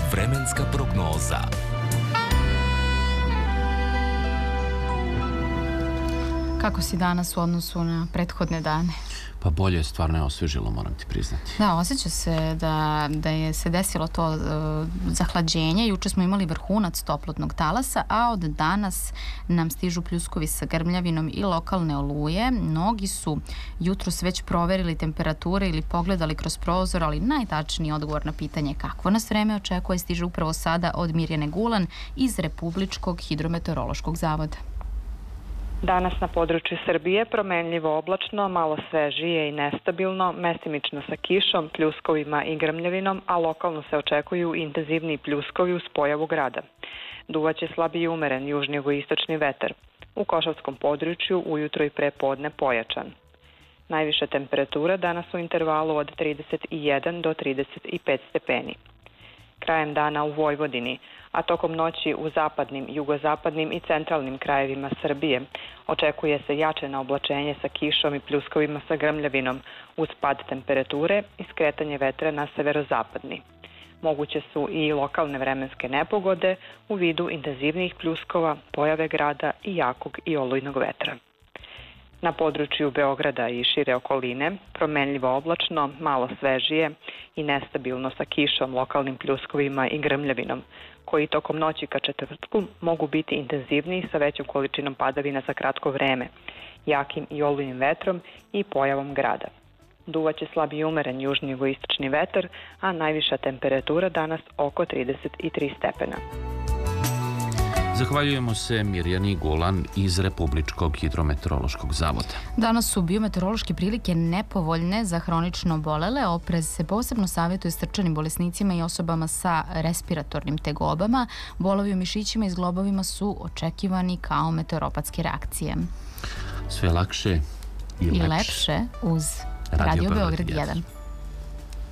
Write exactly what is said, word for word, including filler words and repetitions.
Vremenska prognoza. Kako si danas u odnosu na prethodne dane? Pa bolje, stvarno je osvežilo, moram ti priznati. Da, osjeća se da, da je se desilo to uh, zahlađenje. Juče smo imali vrhunac toplotnog talasa, a od danas nam stižu pljuskovi sa grmljavinom i lokalne oluje. Mnogi su jutros već proverili temperature ili pogledali kroz prozor, ali najtačniji odgovor na pitanje kakvo nas vreme očekuje stiže upravo sada od Mirjane Gulan iz Republičkog hidrometeorološkog zavoda. Danas na području Srbije promenljivo oblačno, malo svežije i nestabilno, mestimično sa kišom, pljuskovima i grmljavinom, a lokalno se očekuju intenzivniji pljuskovi uz pojavu grada. Duvaće slabiji umeren južni jugoistočni vetar. U Košavskom području ujutro i pre podne pojačan. Najviša temperatura danas u intervalu od trideset jedan do trideset pet stepeni. Krajem dana u Vojvodini, a tokom noći u zapadnim, jugozapadnim i centralnim krajevima Srbije očekuje se jačeno oblačenje sa kišom i pljuskovima sa grmljavinom uz pad temperature i skretanje vetra na severozapadni. Moguće su i lokalne vremenske nepogode u vidu intenzivnijih pljuskova, pojave grada i jakog i olujnog vetra. Na području Beograda i šire okoline promenljivo oblačno, malo svežije i nestabilno sa kišom, lokalnim pljuskovima i grmljavinom, koji tokom noći ka četvrtku mogu biti intenzivniji sa većom količinom padavina za kratko vreme, jakim i olujnim vetrom i pojavom grada. Duvaće slab i umeren južni jugoistočni vetar, a najviša temperatura danas oko trideset tri stepena. Zahvaljujemo se Mirjani Gulan iz Republičkog hidrometeorološkog zavoda. Danas su biometeorološke prilike nepovoljne za hronično bolele. Oprez se posebno savjetuje srčanim bolesnicima i osobama sa respiratornim tegobama. Bolovi u mišićima i zglobovima su očekivani kao meteoropatske reakcije. Sve lakše i, I lepše. lepše uz Radio Beograd jedan.